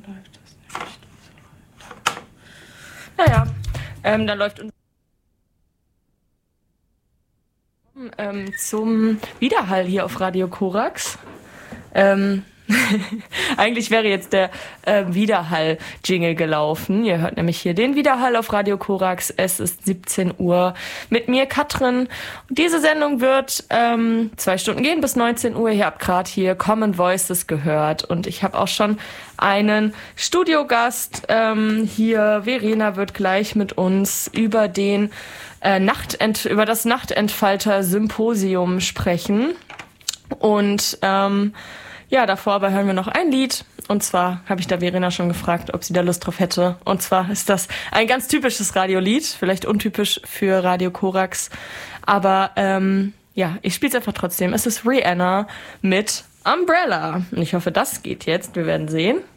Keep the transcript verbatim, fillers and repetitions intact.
läuft das nicht. Naja, ähm, da läuft uns ähm, zum Widerhall hier auf Radio Korax. Ähm, eigentlich wäre jetzt der äh, Widerhall-Jingle gelaufen. Ihr hört nämlich hier den Widerhall auf Radio Korax. Es ist siebzehn Uhr mit mir, Katrin. Und diese Sendung wird ähm, zwei Stunden gehen bis neunzehn Uhr. Ihr habt gerade hier Common Voices gehört. Und ich habe auch schon einen Studiogast ähm, hier. Verena wird gleich mit uns über den äh, Nachtent über das Nachtentfalter-Symposium sprechen. Und ähm, ja, davor aber hören wir noch ein Lied. Und zwar habe ich da Verena schon gefragt, ob sie da Lust drauf hätte. Und zwar ist das ein ganz typisches Radiolied, vielleicht untypisch für Radio Korax. Aber ähm, ja, ich spiele es einfach trotzdem. Es ist Rihanna mit Umbrella. Und ich hoffe, das geht jetzt. Wir werden sehen.